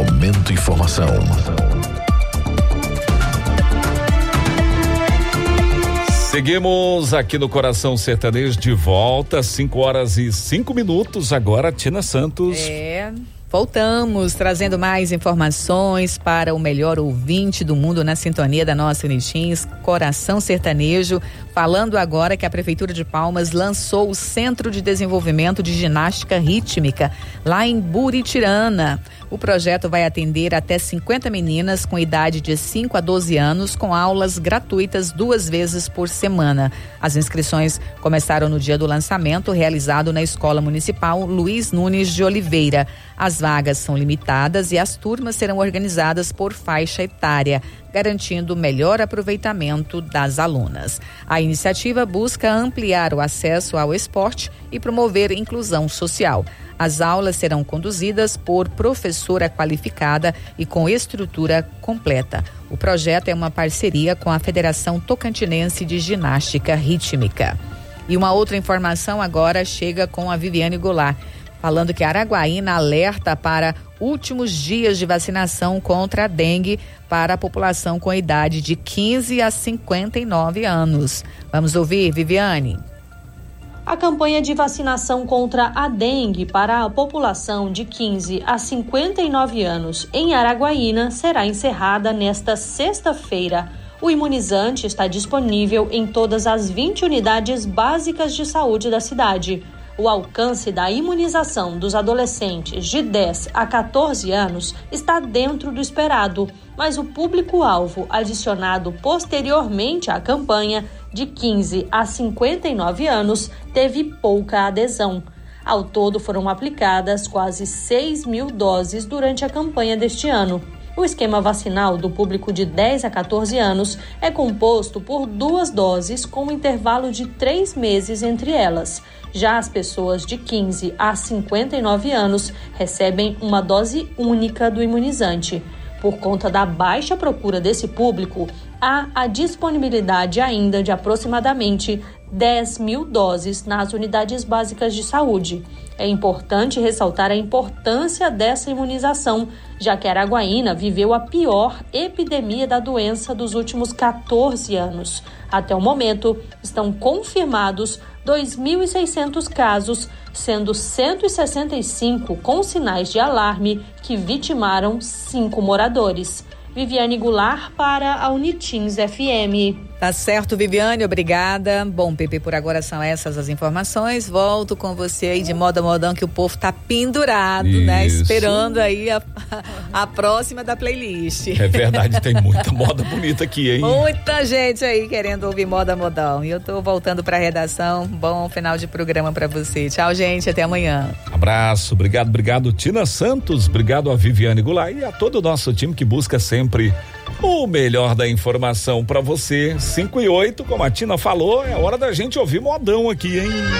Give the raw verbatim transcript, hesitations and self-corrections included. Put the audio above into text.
Momento Informação. Seguimos aqui no Coração Sertanejo de volta, cinco horas e cinco minutos. Agora, Tina Santos. É. Voltamos trazendo mais informações para o melhor ouvinte do mundo na sintonia da nossa Unitins, Coração Sertanejo. Falando agora que a Prefeitura de Palmas lançou o Centro de Desenvolvimento de Ginástica Rítmica lá em Buritirana. O projeto vai atender até cinquenta meninas com idade de cinco a doze anos, com aulas gratuitas duas vezes por semana. As inscrições começaram no dia do lançamento, realizado na Escola Municipal Luiz Nunes de Oliveira. As vagas são limitadas e as turmas serão organizadas por faixa etária, garantindo melhor aproveitamento das alunas. A iniciativa busca ampliar o acesso ao esporte e promover inclusão social. As aulas serão conduzidas por professora qualificada e com estrutura completa. O projeto é uma parceria com a Federação Tocantinense de Ginástica Rítmica. E uma outra informação agora chega com a Viviane Goulart, falando que Araguaína alerta para últimos dias de vacinação contra a dengue para a população com idade de quinze a cinquenta e nove anos. Vamos ouvir, Viviane. A campanha de vacinação contra a dengue para a população de quinze a cinquenta e nove anos em Araguaína será encerrada nesta sexta-feira. O imunizante está disponível em todas as vinte unidades básicas de saúde da cidade. O alcance da imunização dos adolescentes de dez a quatorze anos está dentro do esperado, mas o público-alvo adicionado posteriormente à campanha, de quinze a cinquenta e nove anos, teve pouca adesão. Ao todo, foram aplicadas quase seis mil doses durante a campanha deste ano. O esquema vacinal do público de dez a quatorze anos é composto por duas doses com um intervalo de três meses entre elas. Já as pessoas de quinze a cinquenta e nove anos recebem uma dose única do imunizante. Por conta da baixa procura desse público, há a disponibilidade ainda de aproximadamente dez mil doses nas unidades básicas de saúde. É importante ressaltar a importância dessa imunização, já que Araguaína viveu a pior epidemia da doença dos últimos quatorze anos. Até o momento, estão confirmados dois mil e seiscentos casos, sendo cento e sessenta e cinco com sinais de alarme que vitimaram cinco moradores. Viviane Goulart para a Unitins F M. Tá certo, Viviane, obrigada. Bom, Pepe, por agora são essas as informações. Volto com você aí de moda modão, que o povo tá pendurado, Isso. né? Esperando aí a, a próxima da playlist. É verdade, tem muita moda bonita aqui, hein? Muita gente aí querendo ouvir moda modão. E eu tô voltando pra redação. Bom final de programa pra você. Tchau, gente, até amanhã. Abraço, obrigado, obrigado, Tina Santos, obrigado a Viviane Goulart e a todo o nosso time que busca sempre o melhor da informação pra você. Cinco e oito, como a Tina falou, é hora da gente ouvir modão aqui, hein?